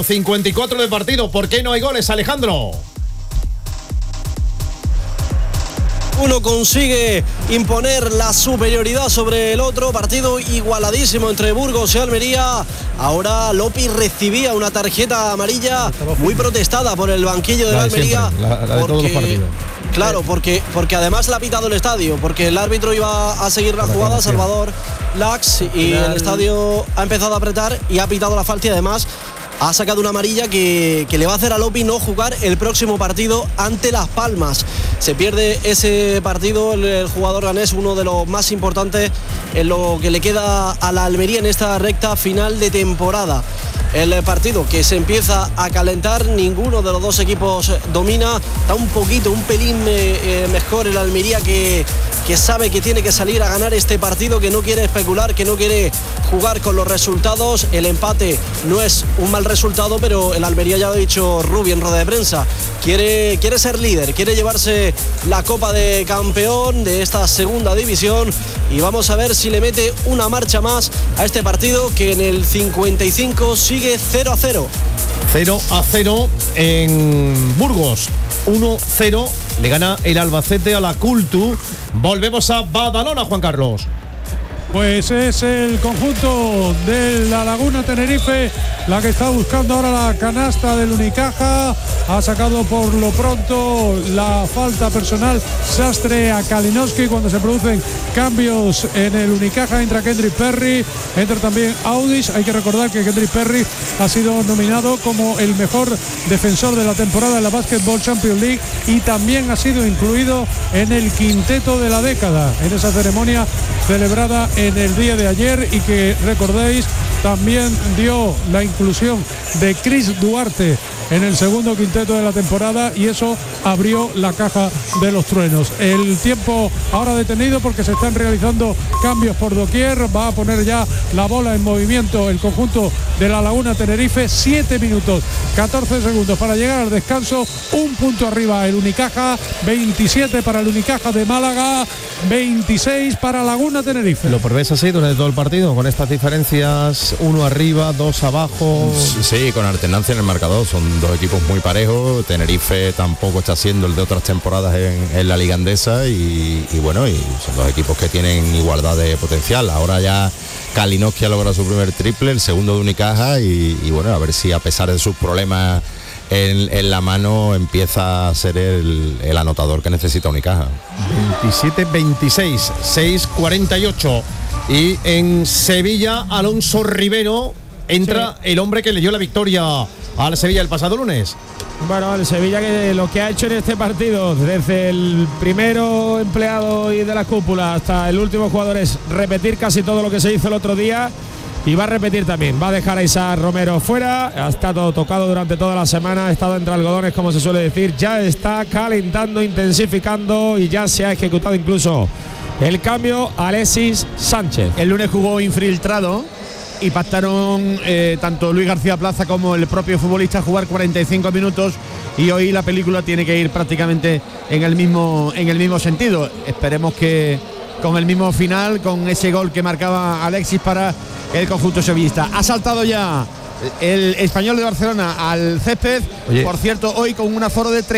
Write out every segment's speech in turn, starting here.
54 de partido. ¿Por qué no hay goles, Alejandro? Uno consigue imponer la superioridad sobre el otro. Partido igualadísimo entre Burgos y Almería. Ahora Lopi recibía una tarjeta amarilla muy protestada por el banquillo de Almería. La de todos los partidos. Claro, porque además la ha pitado el estadio, porque el árbitro iba a seguir la jugada, Salvador Lax, y el estadio ha empezado a apretar y ha pitado la falta, y además ha sacado una amarilla que le va a hacer a Lopi no jugar el próximo partido ante Las Palmas. Se pierde ese partido el jugador ganés, uno de los más importantes en lo que le queda a la Almería en esta recta final de temporada. El partido que se empieza a calentar, ninguno de los dos equipos domina, está un pelín mejor el Almería, que sabe que tiene que salir a ganar este partido, que no quiere especular, que no quiere jugar con los resultados. El empate no es un mal resultado, pero el Almería, ya lo ha dicho Rubi en rueda de prensa, quiere ser líder, quiere llevarse la Copa de Campeón de esta segunda división, y vamos a ver si le mete una marcha más a este partido, que en el 55 sigue 0-0. 0-0 en Burgos. 1-0 le gana el Albacete a la Cultu. Volvemos a Badalona, Juan Carlos. Pues es el conjunto de La Laguna Tenerife la que está buscando ahora la canasta del Unicaja. Ha sacado por lo pronto la falta personal Sastre a Kalinowski cuando se producen cambios en el Unicaja. Entra Kendrick Perry, entra también Audis. Hay que recordar que Kendrick Perry ha sido nominado como el mejor defensor de la temporada en la Basketball Champions League y también ha sido incluido en el quinteto de la década en esa ceremonia celebrada en el día de ayer, y que recordéis también dio la inclusión de Chris Duarte en el segundo quinteto de la temporada, y eso abrió la caja de los truenos. El tiempo ahora detenido porque se están realizando cambios por doquier. Va a poner ya la bola en movimiento el conjunto de La Laguna Tenerife. 7 minutos 14 segundos para llegar al descanso. Un punto arriba el Unicaja, 27 para el Unicaja de Málaga, 26 para Laguna Tenerife. ¿Lo prevés así durante todo el partido, con estas diferencias, uno arriba, dos abajo? Sí, con alternancia en el marcador. Son dos equipos muy parejos. Tenerife tampoco está siendo el de otras temporadas en la Liga Andesa, y bueno, y son dos equipos que tienen igualdad de potencial. Ahora ya Kalinowski ha logrado su primer triple, el segundo de Unicaja, y bueno, a ver si a pesar de sus problemas en la mano empieza a ser el anotador que necesita Unicaja. 27-26, 6-48. Y en Sevilla, Alonso Rivero, entra el hombre que le dio la victoria al Sevilla el pasado lunes. Bueno, el Sevilla, que lo que ha hecho en este partido, desde el primero empleado y de la cúpula hasta el último jugador, es repetir casi todo lo que se hizo el otro día, y va a repetir también. Va a dejar a Isaac Romero fuera. Ha estado tocado durante toda la semana, ha estado entre algodones, como se suele decir. Ya está calentando, intensificando, y ya se ha ejecutado incluso el cambio. Alexis Sánchez. El lunes jugó infiltrado y pactaron tanto Luis García Plaza como el propio futbolista jugar 45 minutos, y hoy la película tiene que ir prácticamente en el mismo sentido. Esperemos que con el mismo final, con ese gol que marcaba Alexis para el conjunto sevillista. Ha saltado ya el Español de Barcelona al césped. Oye, por cierto, hoy con un aforo de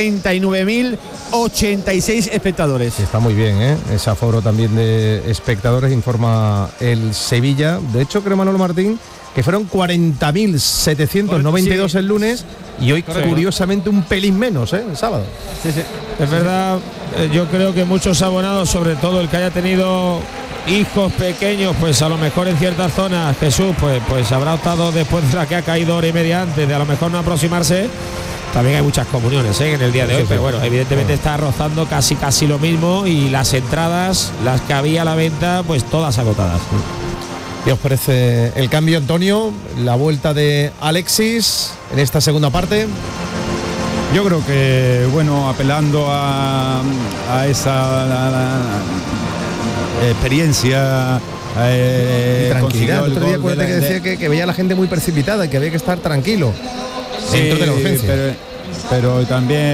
39.086 espectadores. Está muy bien, ese aforo también de espectadores, informa el Sevilla. De hecho, creo, Manolo Martín, que fueron 40.792 sí, el lunes, y hoy curiosamente un pelín menos, el sábado. Sí. Es verdad, yo creo que muchos abonados, sobre todo el que haya tenido hijos pequeños, pues a lo mejor en ciertas zonas, Jesús, pues habrá optado, después de la que ha caído hora y media antes, de a lo mejor no aproximarse. También hay muchas comuniones en el día de hoy, pero bueno, evidentemente está rozando casi lo mismo, y las entradas, las que había a la venta, pues todas agotadas. ¿Qué os parece el cambio, Antonio? La vuelta de Alexis en esta segunda parte. Yo creo que, bueno, apelando a esa experiencia, tranquilidad. El otro día acuérdate que decía que veía a la gente muy precipitada y que había que estar tranquilo. Sí, dentro de la urgencia. Pero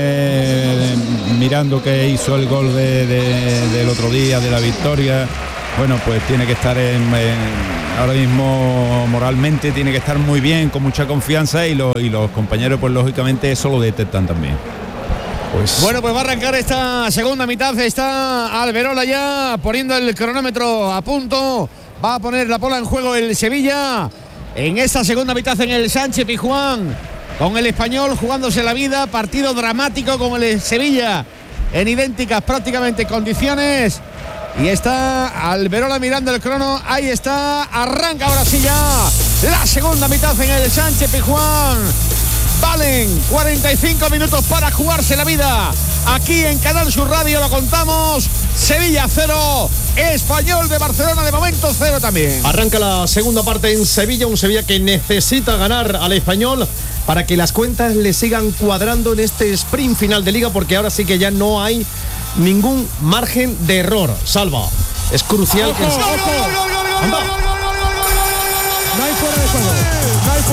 también mirando que hizo el gol del otro día, de la victoria, bueno, pues tiene que estar ahora mismo moralmente tiene que estar muy bien, con mucha confianza, y los compañeros pues lógicamente eso lo detectan también. Bueno, pues va a arrancar esta segunda mitad. Está Alberola ya poniendo el cronómetro a punto. Va a poner la bola en juego el Sevilla en esta segunda mitad en el Sánchez Pizjuán, con el Español jugándose la vida. Partido dramático con el Sevilla en idénticas prácticamente condiciones. Y está Alberola mirando el crono. Ahí está. Arranca ahora sí ya la segunda mitad en el Sánchez Pizjuán. Valen 45 minutos para jugarse la vida. Aquí en Canal Sur Radio lo contamos. Sevilla 0, Español de Barcelona de momento 0 también. Arranca la segunda parte en Sevilla, un Sevilla que necesita ganar al Español para que las cuentas le sigan cuadrando en este sprint final de Liga, porque ahora sí que ya no hay ningún margen de error. Salva, es crucial que... No hay fuera de juego.